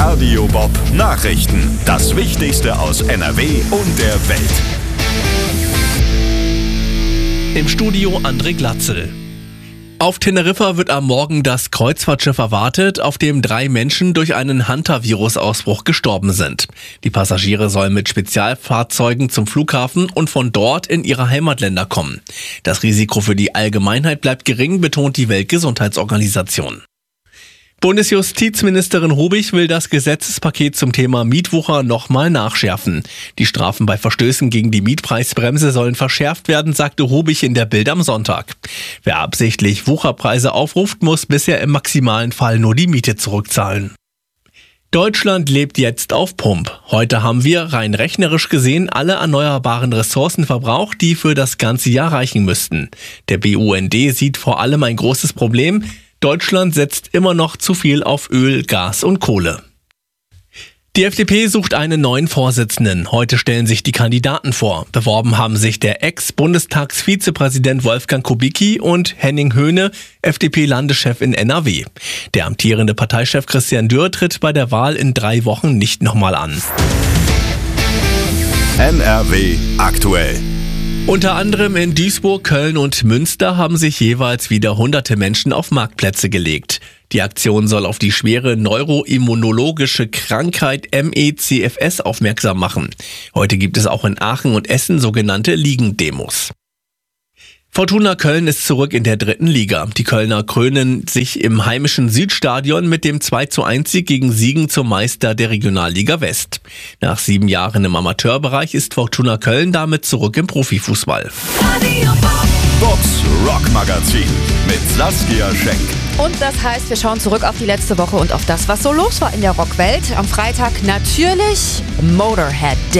Radio Bob Nachrichten. Das Wichtigste aus NRW und der Welt. Im Studio André Glatzel. Auf Teneriffa wird am Morgen das Kreuzfahrtschiff erwartet, auf dem 3 Menschen durch einen Hantavirus-Ausbruch gestorben sind. Die Passagiere sollen mit Spezialfahrzeugen zum Flughafen und von dort in ihre Heimatländer kommen. Das Risiko für die Allgemeinheit bleibt gering, betont die Weltgesundheitsorganisation. Bundesjustizministerin Hobig will das Gesetzespaket zum Thema Mietwucher nochmal nachschärfen. Die Strafen bei Verstößen gegen die Mietpreisbremse sollen verschärft werden, sagte Hobig in der Bild am Sonntag. Wer absichtlich Wucherpreise aufruft, muss bisher im maximalen Fall nur die Miete zurückzahlen. Deutschland lebt jetzt auf Pump. Heute haben wir rein rechnerisch gesehen alle erneuerbaren Ressourcen verbraucht, die für das ganze Jahr reichen müssten. Der BUND sieht vor allem ein großes Problem: Deutschland setzt immer noch zu viel auf Öl, Gas und Kohle. Die FDP sucht einen neuen Vorsitzenden. Heute stellen sich die Kandidaten vor. Beworben haben sich der Ex-Bundestagsvizepräsident Wolfgang Kubicki und Henning Höhne, FDP-Landeschef in NRW. Der amtierende Parteichef Christian Dürr tritt bei der Wahl in 3 Wochen nicht nochmal an. NRW aktuell. Unter anderem in Duisburg, Köln und Münster haben sich jeweils wieder hunderte Menschen auf Marktplätze gelegt. Die Aktion soll auf die schwere neuroimmunologische Krankheit MECFS aufmerksam machen. Heute gibt es auch in Aachen und Essen sogenannte Liegendemos. Fortuna Köln ist zurück in der 3. Liga. Die Kölner krönen sich im heimischen Südstadion mit dem 2:1-Sieg gegen Siegen zum Meister der Regionalliga West. Nach 7 Jahren im Amateurbereich ist Fortuna Köln damit zurück im Profifußball. Bobs Rockmagazin mit Saskia Schenk. Und das heißt, wir schauen zurück auf die letzte Woche und auf das, was so los war in der Rockwelt. Am Freitag natürlich Motorhead Day.